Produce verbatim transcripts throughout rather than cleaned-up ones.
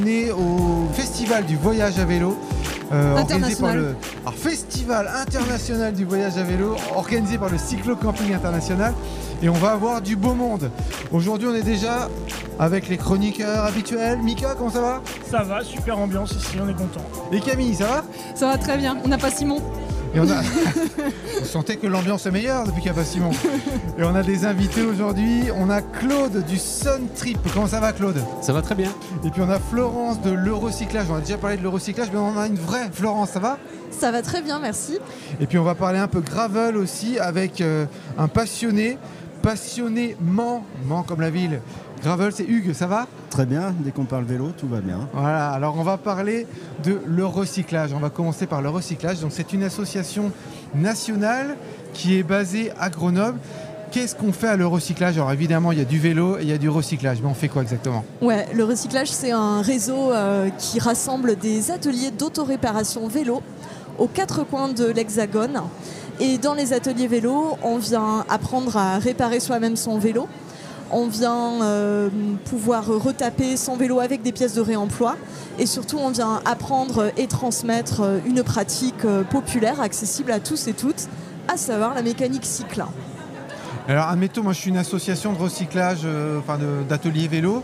On est au festival du voyage à vélo, euh, organisé par le alors, Festival international du voyage à vélo, organisé par le Cyclo-Camping International, et on va avoir du beau monde. Aujourd'hui, on est déjà avec les chroniqueurs habituels. Mika, comment ça va? Ça va, super ambiance ici, on est content. Et Camille, ça va? Ça va très bien, on n'a pas Simon. Et on a... Vous sentez que l'ambiance est meilleure depuis qu'il n'y a pas Simon. Et on a des invités aujourd'hui. On a Claude du Sun Trip. Comment ça va, Claude? Ça va très bien. Et puis on a Florence de l'Eurocyclage. On a déjà parlé de l'Eurocyclage, mais on a une vraie Florence. Ça va? Ça va très bien, merci. Et puis on va parler un peu gravel aussi avec euh, un passionné, passionnément, Mans comme la ville. Gravel, c'est Hugues, ça va? Très bien, dès qu'on parle vélo, tout va bien. Voilà, alors on va parler de l'Eurocyclage. On va commencer par l'Eurocyclage. Donc c'est une association nationale qui est basée à Grenoble. Qu'est-ce qu'on fait à l'Eurocyclage? Alors évidemment, il y a du vélo et il y a du recyclage, mais on fait quoi exactement? Ouais, le recyclage, c'est un réseau euh, qui rassemble des ateliers d'autoréparation vélo aux quatre coins de l'Hexagone. Et dans les ateliers vélo, on vient apprendre à réparer soi-même son vélo. On vient euh, pouvoir retaper son vélo avec des pièces de réemploi, et surtout on vient apprendre et transmettre une pratique populaire accessible à tous et toutes, à savoir la mécanique cycle. Alors admettons, moi je suis une association de recyclage, euh, enfin de, d'ateliers vélo.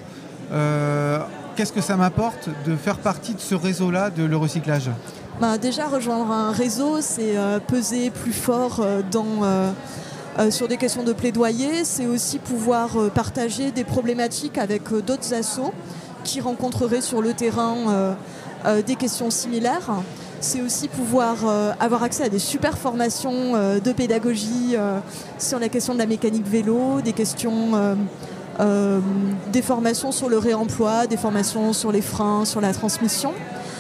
Euh, qu'est-ce que ça m'apporte de faire partie de ce réseau-là de l'Eurocyclage? Bah, déjà rejoindre un réseau, c'est euh, peser plus fort euh, dans... Euh, Euh, sur des questions de plaidoyer, c'est aussi pouvoir euh, partager des problématiques avec euh, d'autres assos qui rencontreraient sur le terrain euh, euh, des questions similaires. C'est aussi pouvoir euh, avoir accès à des super formations euh, de pédagogie euh, sur la question de la mécanique vélo, des questions, euh, euh, des formations sur le réemploi, des formations sur les freins, sur la transmission.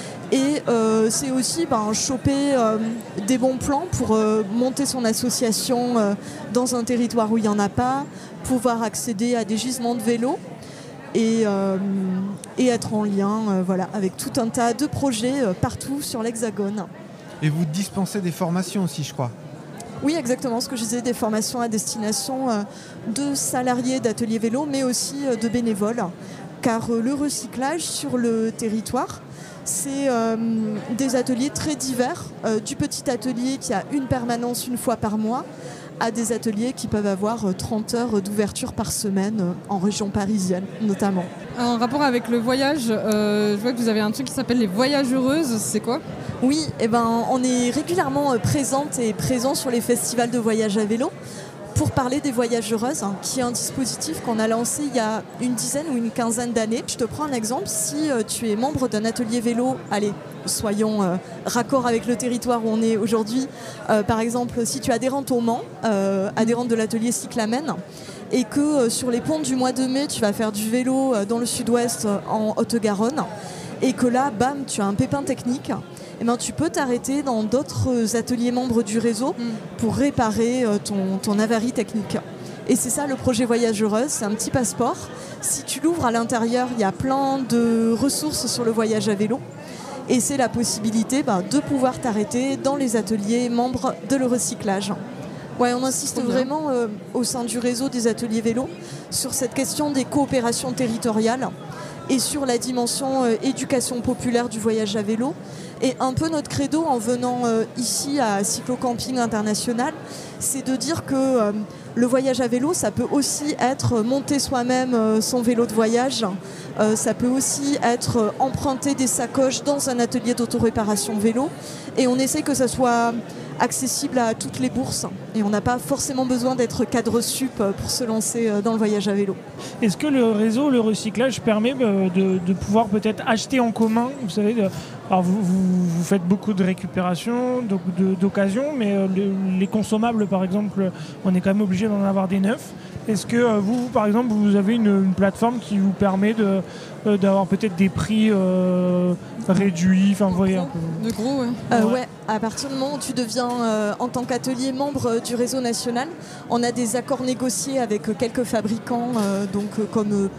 Et euh, c'est aussi ben, choper euh, des bons plans pour euh, monter son association euh, dans un territoire où il n'y en a pas, pouvoir accéder à des gisements de vélos et, euh, et être en lien euh, voilà, avec tout un tas de projets euh, partout sur l'Hexagone. Et vous dispensez des formations aussi, je crois? Oui, exactement, ce que je disais, des formations à destination euh, de salariés d'ateliers vélo, mais aussi euh, de bénévoles. Car euh, le recyclage sur le territoire, c'est euh, des ateliers très divers, euh, du petit atelier qui a une permanence une fois par mois, à des ateliers qui peuvent avoir euh, trente heures d'ouverture par semaine, euh, en région parisienne notamment. En rapport avec le voyage, euh, je vois que vous avez un truc qui s'appelle les voyageuses, c'est quoi? Oui, eh ben, on est régulièrement euh, présente et présent sur les festivals de voyage à vélo pour parler des voyageuses, hein, qui est un dispositif qu'on a lancé il y a une dizaine ou une quinzaine d'années. Je te prends un exemple, si euh, tu es membre d'un atelier vélo, allez, soyons euh, raccord avec le territoire où on est aujourd'hui, euh, par exemple, si tu es adhérente au Mans, euh, adhérente de l'atelier Cyclamen, et que euh, sur les ponts du mois de mai, tu vas faire du vélo euh, dans le sud-ouest, euh, en Haute-Garonne, et que là, bam, tu as un pépin technique, eh ben, tu peux t'arrêter dans d'autres ateliers membres du réseau mmh. pour réparer euh, ton, ton avarie technique. Et c'est ça le projet Voyageureuse, c'est un petit passeport. Si tu l'ouvres à l'intérieur, il y a plein de ressources sur le voyage à vélo. Et c'est la possibilité bah, de pouvoir t'arrêter dans les ateliers membres de l'Eurocyclage. Ouais, on insiste vraiment euh, au sein du réseau des ateliers vélo sur cette question des coopérations territoriales et sur la dimension euh, éducation populaire du voyage à vélo. Et un peu notre credo en venant euh, ici à Cyclo-Camping International, c'est de dire que euh, le voyage à vélo, ça peut aussi être monter soi-même euh, son vélo de voyage, euh, ça peut aussi être euh, emprunter des sacoches dans un atelier d'autoréparation vélo, et on essaie que ça soit accessible à toutes les bourses, et on n'a pas forcément besoin d'être cadre sup pour se lancer dans le voyage à vélo. Est-ce que le réseau, le recyclage permet de, de pouvoir peut-être acheter en commun, vous savez, de, alors vous, vous, vous faites beaucoup de récupération, de, de, d'occasion, mais le, les consommables par exemple, on est quand même obligé d'en avoir des neufs. Est-ce que vous, par exemple, vous avez une, une plateforme qui vous permet de, euh, d'avoir peut-être des prix euh, réduits, enfin, vous voyez un peu. De gros, ouais. Euh, ouais. ouais. À partir du moment où tu deviens, euh, en tant qu'atelier, membre du réseau national, on a des accords négociés avec euh, quelques fabricants, euh, donc euh, comme euh,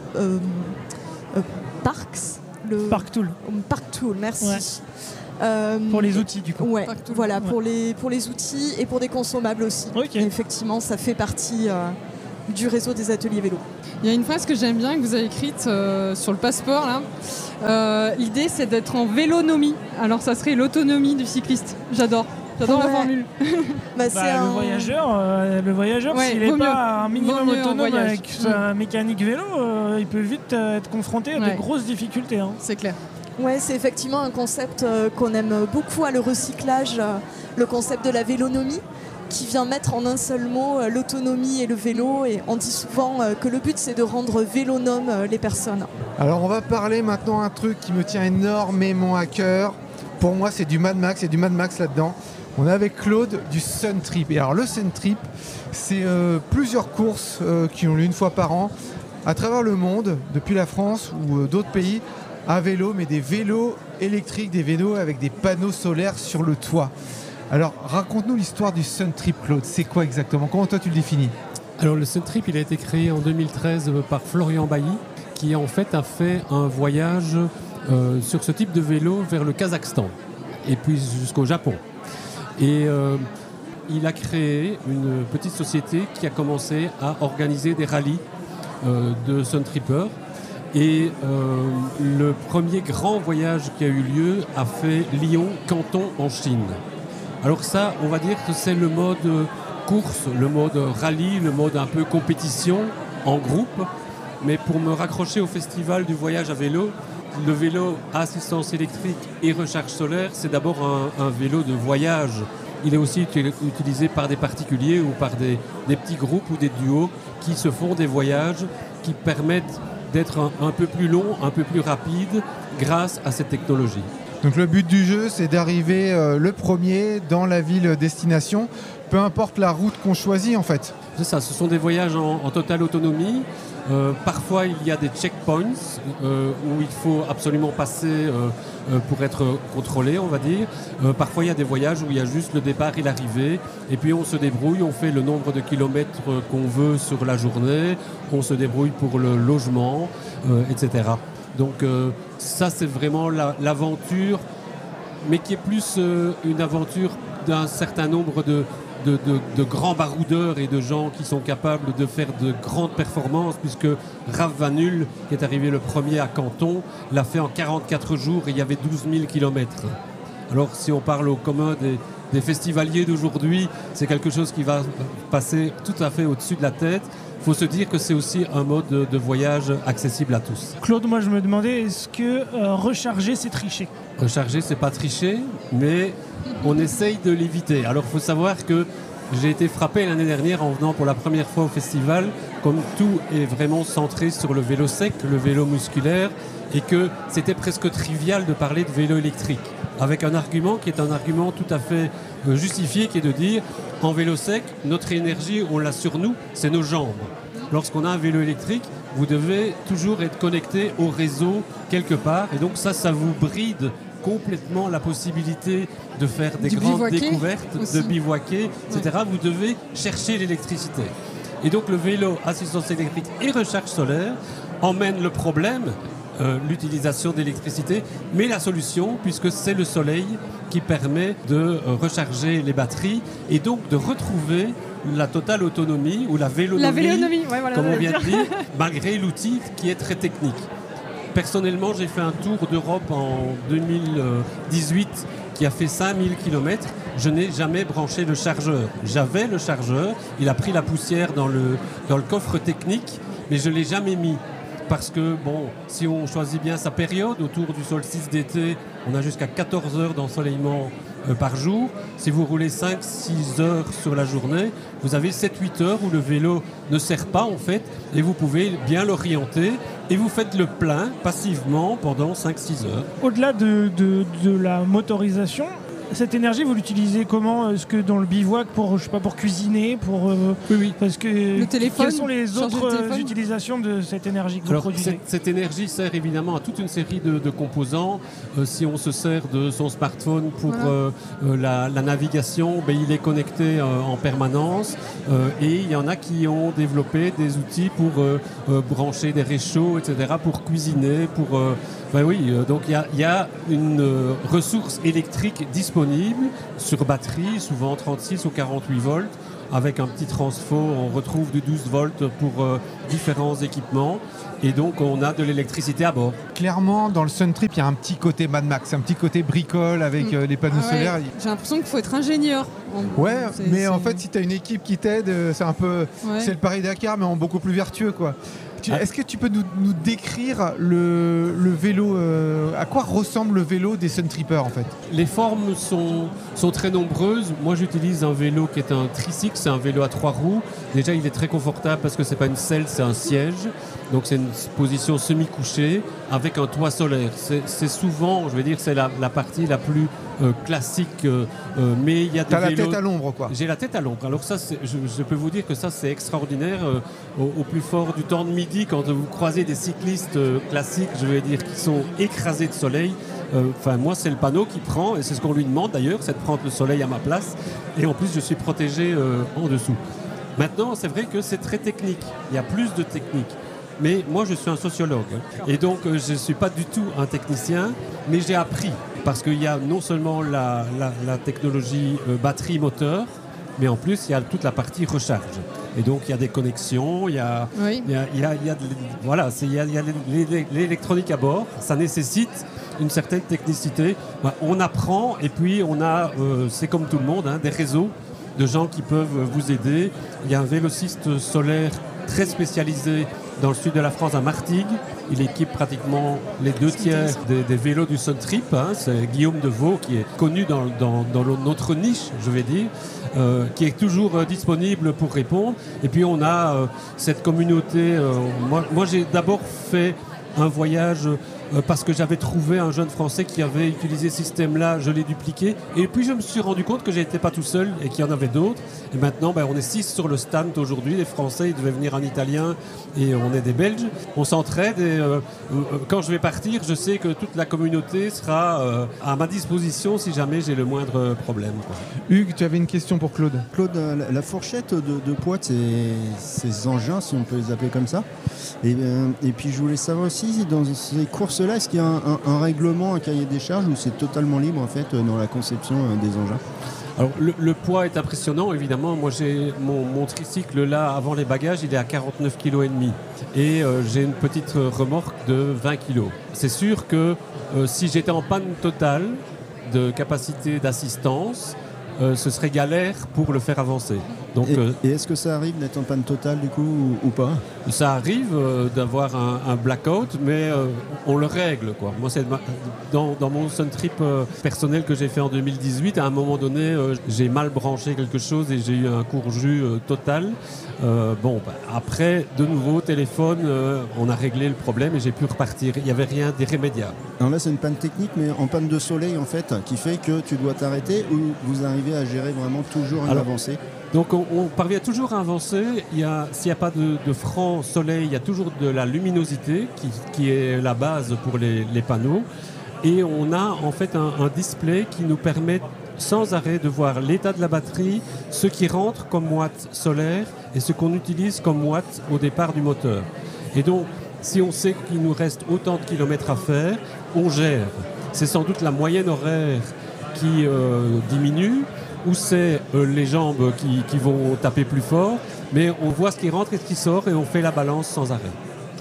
euh, Parks. Le... Parktool. Parktool, merci. Ouais. Euh, pour les outils du coup. Ouais, voilà, ouais. Pour, les, pour les outils et pour des consommables aussi. Okay. Et effectivement, ça fait partie euh, du réseau des ateliers vélo. Il y a une phrase que j'aime bien que vous avez écrite euh, sur le passeport. Là. Euh, l'idée, c'est d'être en vélonomie. Alors, ça serait l'autonomie du cycliste. J'adore. J'adore ouais. la formule. bah, bah, un... Le voyageur, euh, le voyageur ouais, s'il n'est pas un minimum autonome avec sa mécanique vélo, euh, il peut vite euh, être confronté à ouais. de grosses difficultés. Hein. C'est clair. Ouais, c'est effectivement un concept euh, qu'on aime beaucoup à l'Eurocyclage, euh, le concept de la vélonomie, qui vient mettre en un seul mot euh, l'autonomie et le vélo. Et on dit souvent euh, que le but, c'est de rendre vélonomes euh, les personnes. Alors, on va parler maintenant d'un truc qui me tient énormément à cœur. Pour moi, c'est du Mad Max, il y a du Mad Max là-dedans. On est avec Claude du Sun Trip. Et alors, le Sun Trip, c'est euh, plusieurs courses euh, qui ont lieu une fois par an à travers le monde, depuis la France ou euh, d'autres pays, à vélo, mais des vélos électriques, des vélos avec des panneaux solaires sur le toit. Alors, raconte-nous l'histoire du Sun Trip, Claude. C'est quoi exactement? Comment toi tu le définis? Alors, le Sun Trip, il a été créé en deux mille treize par Florian Bailly, qui en fait a fait un voyage euh, sur ce type de vélo vers le Kazakhstan et puis jusqu'au Japon. Et euh, il a créé une petite société qui a commencé à organiser des rallyes euh, de Sun Trippers. Et euh, le premier grand voyage qui a eu lieu a fait Lyon-Canton en Chine. Alors ça, on va dire que c'est le mode course, le mode rallye, le mode un peu compétition en groupe. Mais pour me raccrocher au festival du voyage à vélo, le vélo à assistance électrique et recharge solaire, c'est d'abord un, un vélo de voyage. Il est aussi utilisé par des particuliers ou par des, des petits groupes ou des duos qui se font des voyages qui permettent d'être un, un peu plus long, un peu plus rapide grâce à cette technologie. Donc le but du jeu, c'est d'arriver euh, le premier dans la ville destination, peu importe la route qu'on choisit en fait. C'est ça, ce sont des voyages en, en totale autonomie. Euh, parfois, il y a des checkpoints euh, où il faut absolument passer euh, euh, pour être contrôlé, on va dire. Euh, parfois, il y a des voyages où il y a juste le départ et l'arrivée. Et puis, on se débrouille, on fait le nombre de kilomètres qu'on veut sur la journée. On se débrouille pour le logement, euh, et cetera. Donc, euh, ça, c'est vraiment la, l'aventure, mais qui est plus euh, une aventure d'un certain nombre de... De, de, de grands baroudeurs et de gens qui sont capables de faire de grandes performances, puisque Raph Van Hull, qui est arrivé le premier à Canton, l'a fait en quarante-quatre jours et il y avait douze mille kilomètres. Alors si on parle au commun des, des festivaliers d'aujourd'hui, c'est quelque chose qui va passer tout à fait au-dessus de la tête. Il faut se dire que c'est aussi un mode de, de voyage accessible à tous. Claude, moi je me demandais, est-ce que euh, recharger c'est tricher? Recharger, c'est pas tricher, mais on essaye de l'éviter. Alors il faut savoir que j'ai été frappé l'année dernière en venant pour la première fois au festival, comme tout est vraiment centré sur le vélo sec, le vélo musculaire, et que c'était presque trivial de parler de vélo électrique, avec un argument qui est un argument tout à fait justifié, qui est de dire, en vélo sec, notre énergie, on l'a sur nous, c'est nos jambes. Lorsqu'on a un vélo électrique, vous devez toujours être connecté au réseau quelque part, et donc ça, ça vous bride complètement la possibilité de faire des du grandes découvertes, aussi. de bivouaquer, et cetera. Ouais. Vous devez chercher l'électricité. Et donc le vélo assistance électrique et recharge solaire emmène le problème, euh, l'utilisation d'électricité, mais la solution, puisque c'est le soleil qui permet de euh, recharger les batteries et donc de retrouver la totale autonomie ou la vélonomie, la vélonomie ouais, voilà, comme on vient de dire, malgré l'outil qui est très technique. Personnellement, j'ai fait un tour d'Europe en deux mille dix-huit qui a fait cinq mille kilomètres. Je n'ai jamais branché le chargeur. J'avais le chargeur, il a pris la poussière dans le, dans le coffre technique, mais je ne l'ai jamais mis. Parce que, bon, si on choisit bien sa période, autour du solstice d'été, on a jusqu'à quatorze heures d'ensoleillement euh, par jour. Si vous roulez cinq six heures sur la journée, vous avez sept huit heures où le vélo ne sert pas, en fait, et vous pouvez bien l'orienter, et vous faites le plein passivement pendant cinq six heures. Au-delà de, de, de la motorisation, cette énergie, vous l'utilisez comment? Est-ce que dans le bivouac, pour, je sais pas, pour cuisiner, pour euh, oui, oui. Parce que le téléphone, quelles sont les autres euh, utilisations de cette énergie que vous Alors, produisez? cette, cette énergie sert évidemment à toute une série de, de composants. Euh, si on se sert de son smartphone pour voilà. euh, euh, la, la navigation, ben, il est connecté euh, en permanence. Euh, et il y en a qui ont développé des outils pour euh, euh, brancher des réchauds, et cetera, pour cuisiner, pour... Euh, ben oui, euh, donc il y, y a une euh, ressource électrique disponible sur batterie, souvent trente-six ou quarante-huit volts, avec un petit transfo, on retrouve du douze volts pour euh, différents équipements. Et donc, on a de l'électricité à bord. Clairement, dans le Suntrip, il y a un petit côté Mad Max, un petit côté bricole avec euh, les panneaux Ah ouais. solaires. J'ai l'impression qu'il faut être ingénieur. En- Ouais, c'est- mais c'est- en fait, si tu as une équipe qui t'aide, euh, c'est un peu. Ouais. C'est le Paris-Dakar, mais en beaucoup plus vertueux, quoi. Tu- Ah. Est-ce que tu peux nous, nous décrire le, le vélo euh, à quoi ressemble le vélo des Suntrippers, en fait? Les formes sont, sont très nombreuses. Moi, j'utilise un vélo qui est un tricycle, c'est un vélo à trois roues. Déjà, il est très confortable parce que c'est pas une selle, c'est un siège. Donc, c'est une position semi-couchée avec un toit solaire. C'est c'est souvent, je vais dire, c'est la, la partie la plus euh, classique. euh, euh, mais il y a des T'as la vélos- tête à l'ombre, quoi. J'ai la tête à l'ombre. Alors ça, c'est- je, je peux vous dire que ça, c'est extraordinaire. euh, au, au plus fort du temps de midi, quand vous croisez des cyclistes euh, classiques, je vais dire, qui sont écrasés de soleil. euh, Enfin, moi, c'est le panneau qui prend, et c'est ce qu'on lui demande d'ailleurs, c'est de prendre le soleil à ma place. Et en plus, je suis protégé euh, en dessous. Maintenant, c'est vrai que c'est très technique. Il y a plus de technique. Mais moi, je suis un sociologue. Et donc, euh, je ne suis pas du tout un technicien, mais j'ai appris. Parce qu'il y a non seulement la, la- la technologie euh, batterie-moteur, mais en plus, il y a toute la partie recharge. Et donc, il y a des connexions, il y a, Oui. il y a, il y a- il y a de, voilà, c'est- il y a, il y a l'é- l'électronique à bord. Ça nécessite une certaine technicité. Bah, on apprend, et puis on a, euh, c'est comme tout le monde, hein, des réseaux de gens qui peuvent vous aider. Il y a un vélociste solaire très spécialisé dans le sud de la France, à Martigues. Il équipe pratiquement les deux tiers des, des vélos du Suntrip. Hein. C'est Guillaume Deveau qui est connu dans, dans- dans le- notre niche, je vais dire, euh, qui est toujours euh, disponible pour répondre. Et puis on a euh, cette communauté. euh, moi, moi j'ai d'abord fait un voyage euh, parce que j'avais trouvé un jeune Français qui avait utilisé ce système-là, je l'ai dupliqué. Et puis je me suis rendu compte que je n'étais pas tout seul et qu'il y en avait d'autres. Et maintenant, ben, on est six sur le stand aujourd'hui. Les Français, ils devaient venir un Italien et on est des Belges. On s'entraide et euh, euh, quand je vais partir, je sais que toute la communauté sera euh, à ma disposition si jamais j'ai le moindre problème, quoi. Hugues, tu avais une question pour Claude. Claude, euh, la, la fourchette de, de poids de ces, ces engins, si on peut les appeler comme ça. Et, euh, et puis je voulais savoir aussi, dans ces courses-là, est-ce qu'il y a un, un- un règlement, un cahier des charges, ou c'est totalement libre en fait euh, dans la conception euh, des engins? Alors, le, le poids est impressionnant, évidemment. Moi, j'ai mon, mon tricycle là, avant les bagages, il est à quarante-neuf virgule cinq kilos. Et euh, j'ai une petite remorque de vingt kilos. C'est sûr que euh, si j'étais en panne totale de capacité d'assistance, euh, ce serait galère pour le faire avancer. Donc, Et, euh, et est-ce que ça arrive d'être en panne totale du coup ou, ou pas? ça arrive euh, d'avoir un, un blackout, mais euh, on le règle, quoi. Moi, c'est ma- dans, dans mon Suntrip euh, personnel que j'ai fait en deux mille dix-huit, à un moment donné, euh, j'ai mal branché quelque chose et j'ai eu un court-jus euh, total. Euh, bon, bah, après, de nouveau, téléphone, euh, on a réglé le problème et j'ai pu repartir. Il n'y avait rien d'irrémédiable. Alors là, c'est une panne technique, mais en panne de soleil en fait, qui fait que tu dois t'arrêter, ou vous arrivez à gérer vraiment toujours une Alors, avancée? Donc on, on parvient toujours à avancer. Il y a, s'il n'y a pas de, de franc soleil, il y a toujours de la luminosité qui, qui est la base pour les, les panneaux. Et on a en fait un, un display qui nous permet sans arrêt de voir l'état de la batterie, ce qui rentre comme watts solaire et ce qu'on utilise comme watts au départ du moteur. Et donc, si on sait qu'il nous reste autant de kilomètres à faire, on gère. C'est sans doute la moyenne horaire qui euh, diminue, ou c'est euh, les jambes qui, qui vont taper plus fort, mais on voit ce qui rentre et ce qui sort et on fait la balance sans arrêt.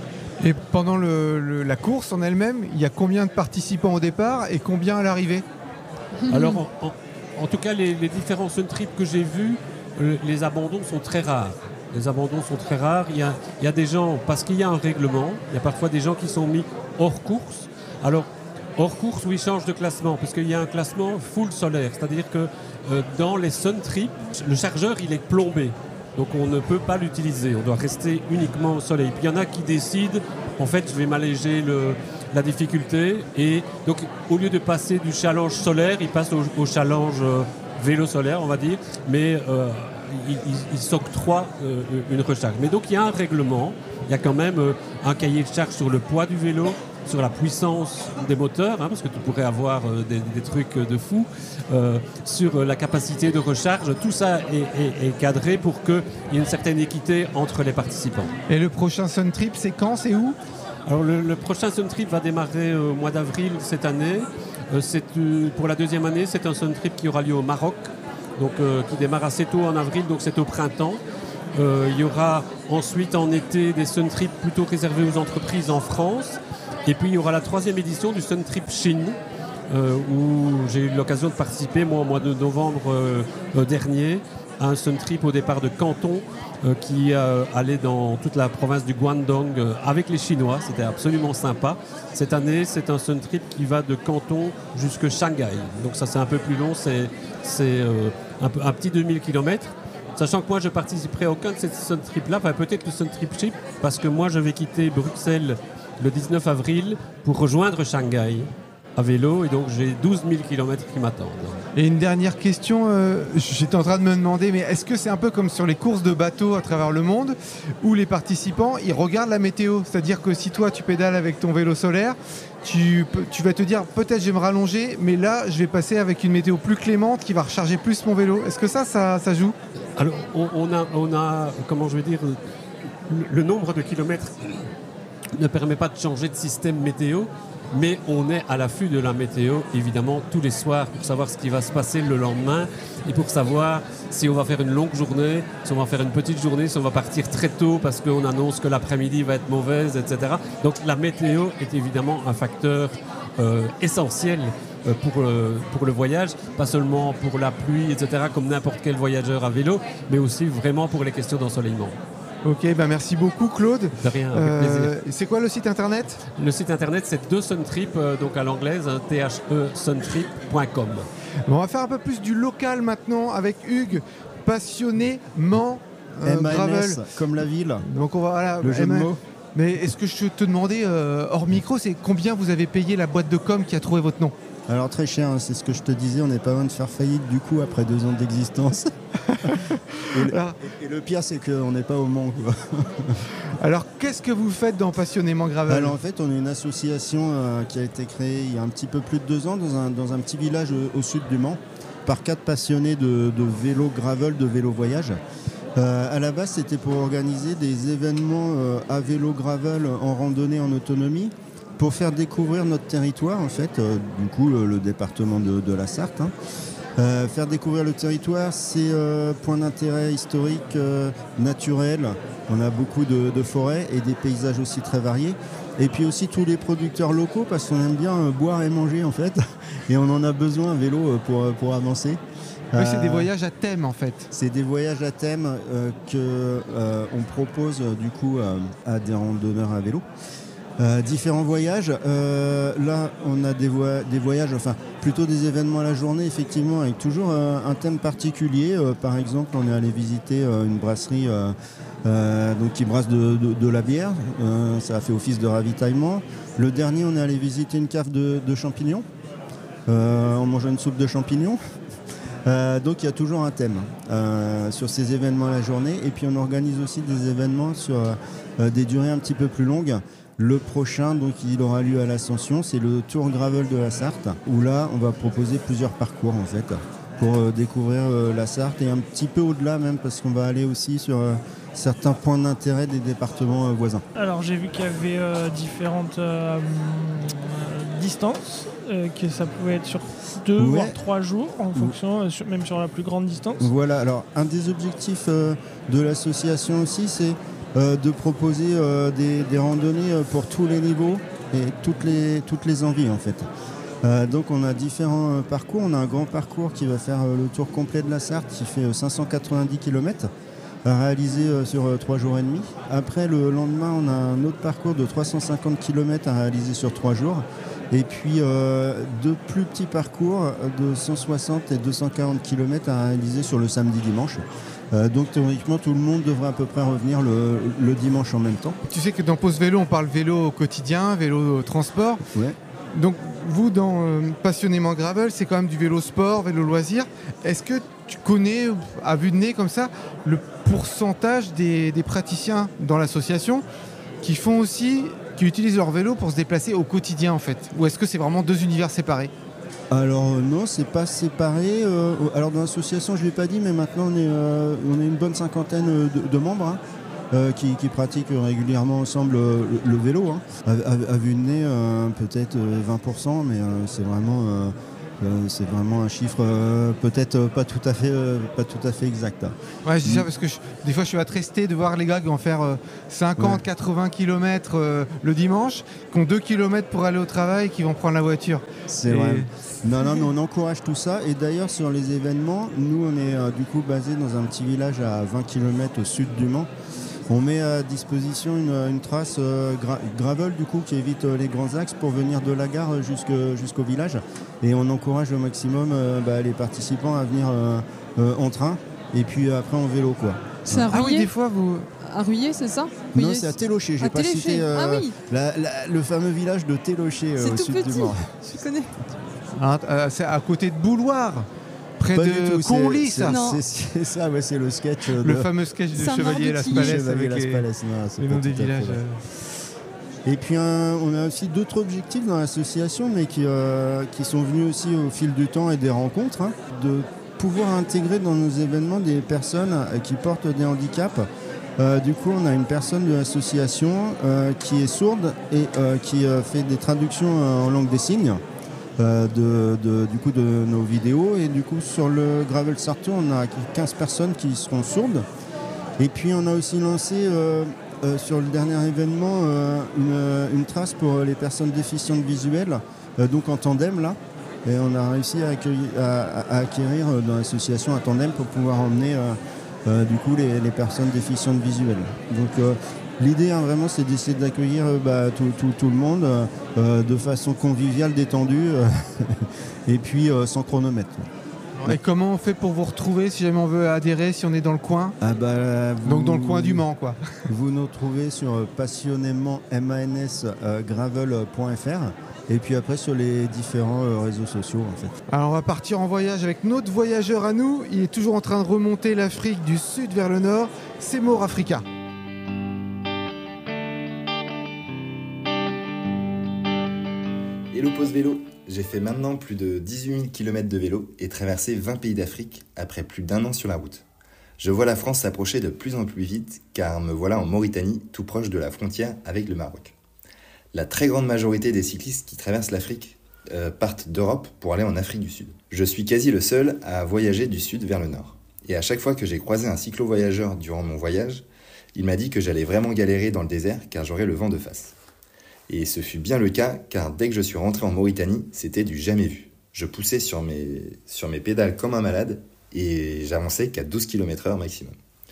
Et pendant le- le- la course en elle-même, il y a combien de participants au départ et combien à l'arrivée? Alors, en, en- en tout cas, les, les différents Suntrips que j'ai vus, euh, les abandons sont très rares. Les abandons sont très rares. Il y a, il y a des gens, parce qu'il y a un règlement, il y a parfois des gens qui sont mis hors course. Alors, hors course, oui, ils changent de classement, parce qu'il y a un classement full solaire. C'est-à-dire que euh, dans les Suntrips, le chargeur, il est plombé. Donc, on ne peut pas l'utiliser. On doit rester uniquement au soleil. Puis, il y en a qui décident, en fait, je vais m'alléger le, la difficulté. Et donc, au lieu de passer du challenge solaire, ils passent au, au challenge euh, vélo solaire, on va dire. Mais euh, ils, ils- ils s'octroient euh, une recharge. Mais donc, il y a un règlement. Il y a quand même euh, un cahier de charge sur le poids du vélo, sur la puissance des moteurs, hein, parce que tu pourrais avoir euh, des, des trucs de fou, euh, sur euh, la capacité de recharge. Tout ça est, est- est cadré pour qu'il y ait une certaine équité entre les participants. Et le prochain Suntrip, c'est quand, c'est où? Alors le, le prochain Suntrip va démarrer euh, au mois d'avril cette année. Euh, c'est, euh, pour la deuxième année, c'est un Suntrip qui aura lieu au Maroc, donc, euh, qui démarre assez tôt en avril, donc c'est au printemps. Euh, il y aura ensuite en été des Sun Trip plutôt réservés aux entreprises en France. Et puis il y aura la troisième édition du Sun Trip Chine, euh, où j'ai eu l'occasion de participer, moi, au mois de novembre euh, euh, dernier, à un Sun Trip au départ de Canton, euh, qui euh, allait dans toute la province du Guangdong euh, avec les Chinois. C'était absolument sympa. Cette année, c'est un Sun Trip qui va de Canton jusqu'à Shanghai. Donc ça, c'est un peu plus long, c'est, c'est euh, un, peu, un petit deux mille kilomètres. Sachant que moi, je participerai à aucun de ces Sun Trips-là, enfin peut-être le Sun Trip Chip, parce que moi, je vais quitter Bruxelles le dix-neuf avril pour rejoindre Shanghai à vélo, et donc j'ai douze mille kilomètres qui m'attendent. Et une dernière question, euh, j'étais en train de me demander, mais est-ce que c'est un peu comme sur les courses de bateaux à travers le monde, où les participants, ils regardent la météo, c'est-à-dire que si toi, tu pédales avec ton vélo solaire, tu, tu vas te dire, peut-être je vais me rallonger, mais là, je vais passer avec une météo plus clémente qui va recharger plus mon vélo. Est-ce que ça, ça, ça joue ? Alors, on, on, a, on a, comment je vais dire, le, le nombre de kilomètres ne permet pas de changer de système météo, mais on est à l'affût de la météo, évidemment, tous les soirs pour savoir ce qui va se passer le lendemain et pour savoir si on va faire une longue journée, si on va faire une petite journée, si on va partir très tôt parce qu'on annonce que l'après-midi va être mauvaise, et cetera. Donc la météo est évidemment un facteur euh, essentiel euh, pour, le, pour le voyage, pas seulement pour la pluie, et cetera, comme n'importe quel voyageur à vélo, mais aussi vraiment pour les questions d'ensoleillement. Ok, bah merci beaucoup Claude. De rien, avec Euh, plaisir. c'est quoi le site internet ? Le site internet, c'est deux Sun Trip, euh, donc à l'anglaise, hein, T H E suntrip point com. Bon, on va faire un peu plus du local maintenant avec Hugues, passionnément euh, M A N gravel. S, comme la ville, Donc on va voilà, le jeu de M A- mots. Mais est-ce que je te demandais euh, hors micro, c'est combien vous avez payé la boîte de com qui a trouvé votre nom ? Alors très cher, hein, c'est ce que je te disais, on n'est pas loin de faire faillite du coup après deux ans d'existence. et, le, Alors, et le pire c'est qu'on n'est pas au Mans, quoi. alors qu'est-ce que vous faites dans Passionnément Gravel ? Alors en fait on est une association euh, qui a été créée il y a un petit peu plus de deux ans dans un, dans un petit village au, au sud du Mans par quatre passionnés de, de vélo gravel, de vélo voyage. Euh, à la base c'était pour organiser des événements euh, à vélo gravel en randonnée en autonomie, pour faire découvrir notre territoire, en fait, euh, du coup, le, le département de, de la Sarthe. Hein. Euh, faire découvrir le territoire, c'est euh, point d'intérêt historique, euh, naturel. On a beaucoup de, de forêts et des paysages aussi très variés. Et puis aussi tous les producteurs locaux, parce qu'on aime bien euh, boire et manger, en fait. Et on en a besoin à vélo euh, pour, pour avancer. Oui, c'est Euh, des voyages à thème en fait. C'est des voyages à thème euh, que euh, on propose euh, du coup euh, à des randonneurs à vélo. Euh, différents voyages. Euh, là, on a des, vo- des voyages, enfin plutôt des événements à la journée, effectivement, avec toujours euh, un thème particulier. Euh, par exemple, on est allé visiter euh, une brasserie euh, euh, donc qui brasse de, de, de la bière. Euh, ça a fait office de ravitaillement. Le dernier, on est allé visiter une cave de, de champignons. Euh, on mangeait une soupe de champignons. Euh, donc il y a toujours un thème euh, sur ces événements à la journée, et puis on organise aussi des événements sur euh, des durées un petit peu plus longues. Le prochain, donc il aura lieu à l'Ascension, c'est le Tour Gravel de la Sarthe, où là on va proposer plusieurs parcours en fait pour euh, découvrir euh, la Sarthe, et un petit peu au-delà même, parce qu'on va aller aussi sur euh, certains points d'intérêt des départements euh, voisins. Alors j'ai vu qu'il y avait euh, différentes euh, distances, euh, que ça pouvait être sur deux Ouais. voire trois jours, en fonction, euh, sur- même sur la plus grande distance. Voilà, alors un des objectifs euh, de l'association aussi, c'est euh, de proposer euh, des, des randonnées euh, pour tous les niveaux et toutes les, toutes les envies en fait. Euh, donc on a différents euh, parcours. On a un grand parcours qui va faire euh, le tour complet de la Sarthe, qui fait euh, cinq cent quatre-vingt-dix kilomètres, à réaliser euh, sur euh, trois jours et demi. Après, le lendemain, on a un autre parcours de trois cent cinquante kilomètres à réaliser sur trois jours. Et puis euh, deux plus petits parcours de cent soixante et deux cent quarante kilomètres à réaliser sur le samedi-dimanche. Euh, donc théoriquement, tout le monde devrait à peu près revenir le, le dimanche en même temps. Tu sais que dans Pause Vélo, on parle vélo au quotidien, vélo au transport. Ouais. Donc vous, dans euh, Passionnément Gravel, c'est quand même du vélo sport, vélo loisir. Est-ce que tu connais, à vue de nez comme ça, le pourcentage des, des praticiens dans l'association qui font aussi, qui utilisent leur vélo pour se déplacer au quotidien en fait ? Ou est-ce que c'est vraiment deux univers séparés ? Alors euh, non, c'est pas séparé. Euh, alors dans l'association, je ne l'ai pas dit, mais maintenant on est, euh, on est une bonne cinquantaine de, de membres hein, euh, qui, qui pratiquent régulièrement ensemble euh, le, le vélo. Hein. À, à- à vue de nez, euh, peut-être euh, vingt pour cent, mais euh, c'est vraiment euh, Euh, c'est vraiment un chiffre euh, peut-être euh, pas tout à fait, euh, pas tout à fait exact. Hein. Ouais, je dis ça parce que je, des fois je suis attristé de voir les gars qui vont faire euh, cinquante, quatre-vingts kilomètres euh, le dimanche, qui ont deux kilomètres pour aller au travail, qui vont prendre la voiture. C'est Et... vrai. Non, non, mais on encourage tout ça. Et d'ailleurs, sur les événements, nous, on est euh, du coup basé dans un petit village à vingt kilomètres au sud du Mans. On met à disposition une, une trace euh, gra- gravel du coup qui évite euh, les grands axes pour venir de la gare jusque, jusqu'au village. Et on encourage au maximum euh, bah, les participants à venir euh, euh, en train et puis après en vélo, quoi. C'est à Ah oui, Rouillé des fois vous. À Rouillé, c'est ça Non, Rouillé, c'est à Télocher. J'ai à pas Télocher. cité euh, Ah oui. la- la- le fameux village de Télocher euh, C'est au tout sud petit. du Mans. Je connais. Hein, euh, c'est à côté de Bouloir, près Pas du de tout, c'est- Conly, c'est- ça. Non. C'est, c'est ça, ouais, c'est le sketch. euh, Le de fameux sketch de Saint-Marc Chevalier de Las Tilly. Palais Chevalier avec Las les, Palais. Non, c'est les pas noms des tout à fait villages. vrai. euh. Et puis un- on a aussi d'autres objectifs dans l'association, mais qui, euh, qui sont venus aussi au fil du temps et des rencontres, hein, de pouvoir intégrer dans nos événements des personnes euh, qui portent des handicaps. Euh, du coup, on a une personne de l'association euh, qui est sourde et euh, qui euh, fait des traductions euh, en langue des signes euh, de, de- du coup, de nos vidéos. Et du coup, sur le Gravel Sartour, on a quinze personnes qui seront sourdes. Et puis, on a aussi lancé euh, euh, sur le dernier événement euh, une, une trace pour les personnes déficientes visuelles, euh, donc en tandem là. Et on a réussi à, accueillir- à- à acquérir euh, dans l'association un tandem pour pouvoir emmener euh, euh, du coup les, les personnes déficientes visuelles. Donc euh, l'idée hein, vraiment c'est d'essayer d'accueillir euh, bah, tout, tout- tout le monde euh, euh, de façon conviviale, détendue euh, et puis euh, sans chronomètre. Et comment on fait pour vous retrouver si jamais on veut adhérer, si on est dans le coin? Ah bah, vous- Donc dans le coin du Mans, quoi. Vous nous trouvez sur euh, passionnément mans gravel point f r et puis après sur les différents euh, réseaux sociaux en fait. Alors on va partir en voyage avec notre voyageur à nous. Il est toujours en train de remonter l'Afrique du sud vers le nord. C'est More Africa. Hello Pause Vélo, j'ai fait maintenant plus de dix-huit mille kilomètres de vélo et traversé vingt pays d'Afrique après plus d'un an sur la route. Je vois la France s'approcher de plus en plus vite car me voilà en Mauritanie, tout proche de la frontière avec le Maroc. La très grande majorité des cyclistes qui traversent l'Afrique euh, partent d'Europe pour aller en Afrique du Sud. Je suis quasi le seul à voyager du sud vers le nord. Et à chaque fois que j'ai croisé un cyclo-voyageur durant mon voyage, il m'a dit que j'allais vraiment galérer dans le désert car j'aurais le vent de face. Et ce fut bien le cas, car dès que je suis rentré en Mauritanie, c'était du jamais vu. Je poussais sur mes, sur mes pédales comme un malade, et j'avançais qu'à douze kilomètres heure maximum.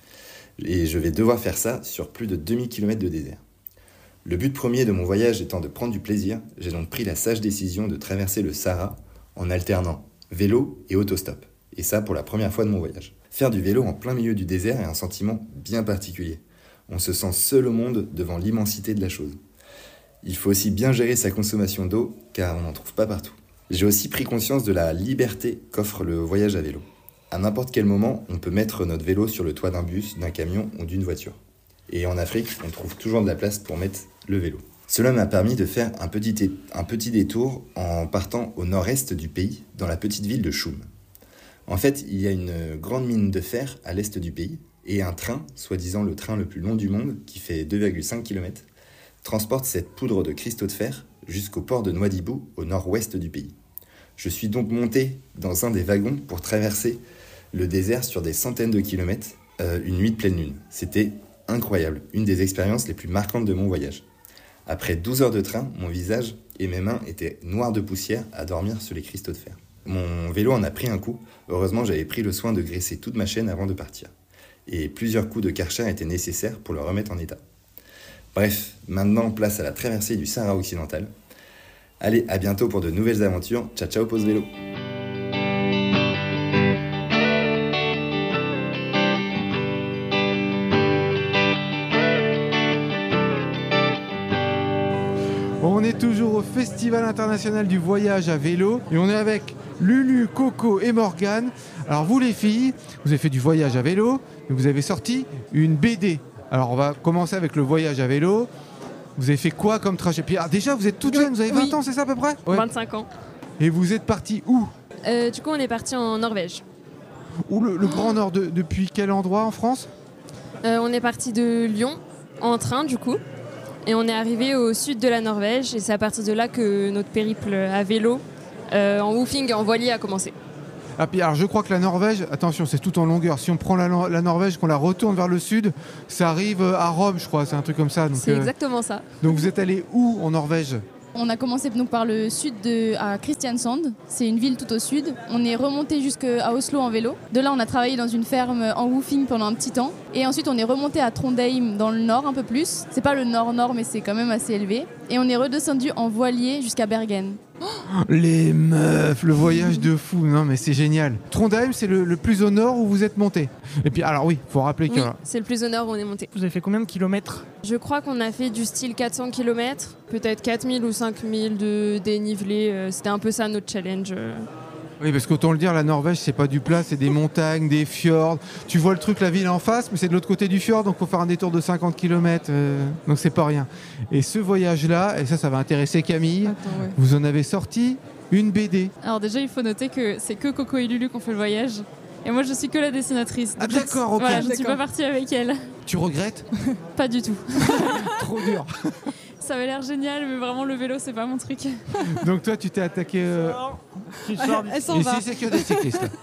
Et je vais devoir faire ça sur plus de deux mille kilomètres de désert. Le but premier de mon voyage étant de prendre du plaisir, j'ai donc pris la sage décision de traverser le Sahara en alternant vélo et autostop. Et ça pour la première fois de mon voyage. Faire du vélo en plein milieu du désert est un sentiment bien particulier. On se sent seul au monde devant l'immensité de la chose. Il faut aussi bien gérer sa consommation d'eau, car on n'en trouve pas partout. J'ai aussi pris conscience de la liberté qu'offre le voyage à vélo. À n'importe quel moment, on peut mettre notre vélo sur le toit d'un bus, d'un camion ou d'une voiture. Et en Afrique, on trouve toujours de la place pour mettre le vélo. Cela m'a permis de faire un petit, dé- un petit détour en partant au nord-est du pays, dans la petite ville de Choum. En fait, il y a une grande mine de fer à l'est du pays, et un train, soi-disant le train le plus long du monde, qui fait deux virgule cinq kilomètres, transporte cette poudre de cristaux de fer jusqu'au port de Nouadhibou, au nord-ouest du pays. Je suis donc monté dans un des wagons pour traverser le désert sur des centaines de kilomètres, euh, une nuit de pleine lune. C'était incroyable, une des expériences les plus marquantes de mon voyage. Après douze heures de train, mon visage et mes mains étaient noirs de poussière à dormir sur les cristaux de fer. Mon vélo en a pris un coup. Heureusement, j'avais pris le soin de graisser toute ma chaîne avant de partir. Et plusieurs coups de Karcher étaient nécessaires pour le remettre en état. Bref, maintenant place à la traversée du Sahara occidental. Allez, à bientôt pour de nouvelles aventures. Ciao ciao Pause Vélo. On est toujours au Festival international du voyage à vélo et on est avec Lulu, Coco et Morgane. Alors vous les filles, vous avez fait du voyage à vélo, mais vous avez sorti une B D. Alors on va commencer avec le voyage à vélo. Vous avez fait quoi comme trajet? Puis, ah, déjà vous êtes toute jeune, vous avez vingt Oui. ans, c'est ça à peu près? Ouais. vingt-cinq ans. Et vous êtes parti où? Euh, du coup, on est parti en Norvège. Où le, le Grand Nord, de- depuis quel endroit en France? Euh, on est parti de Lyon en train, du coup. Et on est arrivé au sud de la Norvège. Et c'est à partir de là que notre périple à vélo euh, en woofing et en voilier à commencer. Ah, puis, alors je crois que la Norvège, attention, c'est tout en longueur. Si on prend la, la Norvège, qu'on la retourne vers le sud, ça arrive à Rome, je crois, c'est un truc comme ça. Donc, c'est euh, exactement ça. Donc vous êtes allé où en Norvège ? On a commencé donc par le sud de, à Kristiansand, c'est une ville tout au sud. On est remonté jusqu'à Oslo en vélo. De là, on a travaillé dans une ferme en woofing pendant un petit temps. Et ensuite, on est remonté à Trondheim dans le nord un peu plus. C'est pas le nord-nord, mais c'est quand même assez élevé. Et on est redescendu en voilier jusqu'à Bergen. Les meufs, le voyage de fou, non mais c'est génial. Trondheim, c'est le, le plus au nord où vous êtes monté. Et puis alors oui, faut rappeler que... Oui, c'est le plus au nord où on est monté. Vous avez fait combien de kilomètres ? Je crois qu'on a fait du style quatre cents kilomètres, peut-être quatre mille ou cinq mille de dénivelé. C'était un peu ça notre challenge. Oui, parce qu'autant le dire, la Norvège, c'est pas du plat, c'est des montagnes, des fjords. Tu vois le truc, la ville en face, mais c'est de l'autre côté du fjord, donc il faut faire un détour de cinquante kilomètres. Euh, donc c'est pas rien. Et ce voyage-là, et ça, ça va intéresser Camille, Attends, ouais. vous en avez sorti une B D. Alors déjà, il faut noter que c'est que Coco et Lulu qui ont fait le voyage. Et moi, je suis que la dessinatrice. Ah Donc, d'accord, ok. Voilà, je ne suis D'accord. pas partie avec elle. Tu regrettes ? Pas du tout. Trop dur. Ça avait l'air génial, mais vraiment, le vélo, c'est pas mon truc. Donc toi, tu t'es attaqué... euh, Tu sors du- Elle s'en va. Ici, c'est que des cyclistes. là.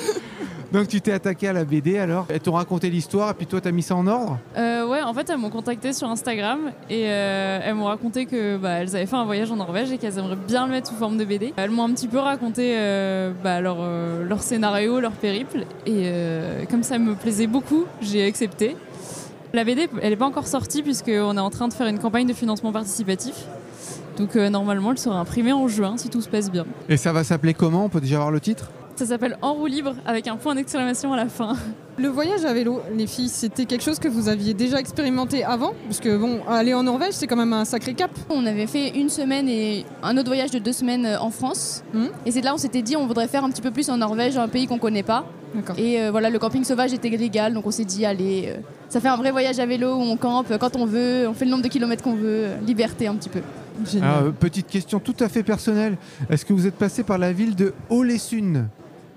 Donc tu t'es attaqué à la B D alors. Elles t'ont raconté l'histoire et puis toi, t'as mis ça en ordre ? Euh, ouais, en fait, elles m'ont contacté sur Instagram et euh, elles m'ont raconté que bah, elles avaient fait un voyage en Norvège et qu'elles aimeraient bien le mettre sous forme de B D. Elles m'ont un petit peu raconté euh, bah, leur, euh, leur scénario, leur périple, et euh, comme ça me plaisait beaucoup, j'ai accepté. La B D, elle n'est pas encore sortie puisqu'on est en train de faire une campagne de financement participatif. Donc euh, normalement, elle sera imprimée en juin si tout se passe bien. Et ça va s'appeler comment ? On peut déjà avoir le titre ? Ça s'appelle En roue libre avec un point d'exclamation à la fin. Le voyage à vélo, les filles, c'était quelque chose que vous aviez déjà expérimenté avant ? Parce que bon, aller en Norvège, c'est quand même un sacré cap. On avait fait une semaine et un autre voyage de deux semaines en France. Mmh. Et c'est là où on s'était dit on voudrait faire un petit peu plus en Norvège, un pays qu'on connaît pas. D'accord. Et euh, voilà, le camping sauvage était légal, donc on s'est dit allez, euh, ça fait un vrai voyage à vélo où on campe quand on veut, on fait le nombre de kilomètres qu'on veut, euh, liberté un petit peu. Génial. Alors, euh, petite question tout à fait personnelle. Est-ce que vous êtes passé par la ville de Ålesund ?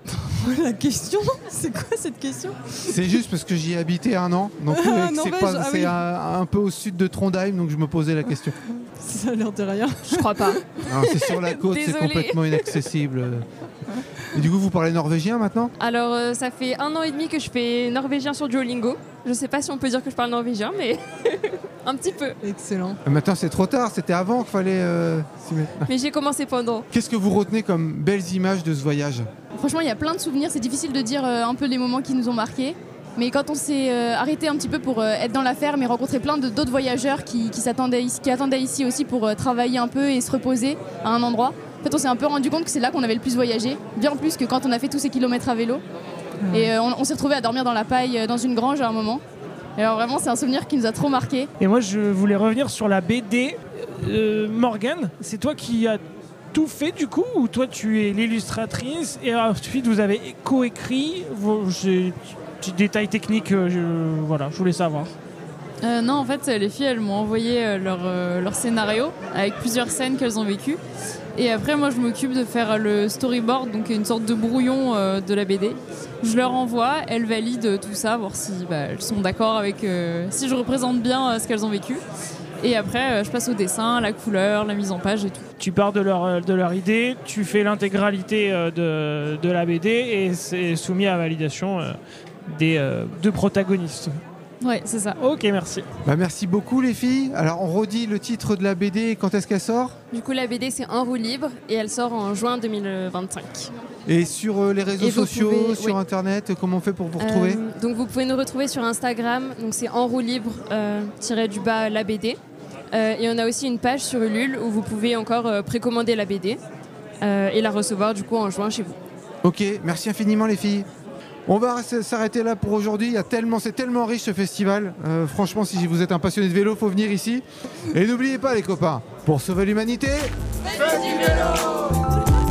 La question, c'est quoi cette question ? C'est juste parce que j'y ai habité un an. Donc Ah, euh, c'est, Norvège, pas- ah c'est oui. un, un peu au sud de Trondheim, donc je me posais la question. Ça a l'air de rien. Je crois pas. Non, c'est sur la côte, c'est Désolée. complètement inaccessible. Et du coup, vous parlez norvégien maintenant ? Alors, euh, ça fait un an et demi que je fais norvégien sur Duolingo. Je sais pas si on peut dire que je parle norvégien, mais un petit peu. Excellent. Ah, Maintenant, c'est trop tard. C'était avant qu'il fallait euh, s'y mettre. Mais j'ai commencé pendant. Qu'est-ce que vous retenez comme belles images de ce voyage ? Franchement, il y a plein de souvenirs, c'est difficile de dire euh, un peu les moments qui nous ont marqués. Mais quand on s'est euh, arrêté un petit peu pour euh, être dans la ferme et rencontrer plein de, d'autres voyageurs qui, qui, s'attendaient ici, qui attendaient ici aussi pour euh, travailler un peu et se reposer à un endroit, en fait, on s'est un peu rendu compte que c'est là qu'on avait le plus voyagé, bien plus que quand on a fait tous ces kilomètres à vélo. Et euh, on, on s'est retrouvés à dormir dans la paille euh, dans une grange à un moment. Et alors vraiment, c'est un souvenir qui nous a trop marqué. Et moi, je voulais revenir sur la B D. Euh, Morgane, c'est toi qui as tout fait du coup, ou toi tu es l'illustratrice et ensuite vous avez coécrit vos j'ai- petits détails techniques, euh, je, voilà, je voulais savoir. Euh, non, en fait, les filles, elles m'ont envoyé euh, leur, euh, leur scénario avec plusieurs scènes qu'elles ont vécues. Et après, moi, je m'occupe de faire le storyboard, donc une sorte de brouillon euh, de la B D. Je leur envoie, elles valident tout ça, voir si bah, elles sont d'accord avec euh, si je représente bien euh, ce qu'elles ont vécu. Et après, euh, je passe au dessin, la couleur, la mise en page et tout. Tu pars de leur, de leur idée, tu fais l'intégralité euh, de, de la B D et c'est soumis à validation euh, des euh, deux protagonistes. Ouais, c'est ça. Ok, merci. Bah, merci beaucoup les filles. Alors on redit le titre de la B D et quand est-ce qu'elle sort ? Du coup, la B D, c'est En roue libre et elle sort en juin deux mille vingt-cinq. Et sur euh, les réseaux Et vous sociaux, pouvez- sur oui. internet, comment on fait pour vous retrouver ? Euh, donc, vous pouvez nous retrouver sur Instagram. Donc, c'est En roue libre euh, tiré du bas la B D. Euh, et on a aussi une page sur Ulule où vous pouvez encore euh, précommander la B D euh, et la recevoir du coup en juin chez vous. Ok, merci infiniment les filles. On va s- s'arrêter là pour aujourd'hui. Il y a tellement, c'est tellement riche ce festival. Euh, franchement, si vous êtes un passionné de vélo, faut venir ici. Et n'oubliez pas les copains, pour sauver l'humanité, faites du vélo.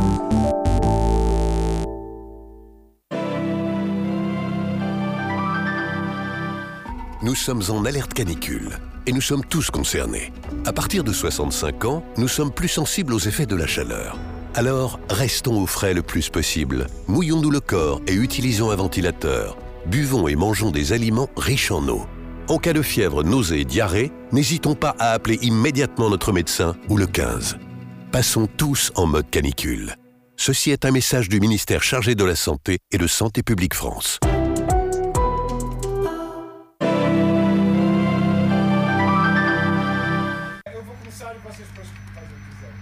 Nous sommes en alerte canicule et nous sommes tous concernés. À partir de soixante-cinq ans, nous sommes plus sensibles aux effets de la chaleur. Alors, restons au frais le plus possible. Mouillons-nous le corps et utilisons un ventilateur. Buvons et mangeons des aliments riches en eau. En cas de fièvre, nausée et diarrhée, n'hésitons pas à appeler immédiatement notre médecin ou le quinze. Passons tous en mode canicule. Ceci est un message du ministère chargé de la Santé et de Santé publique France.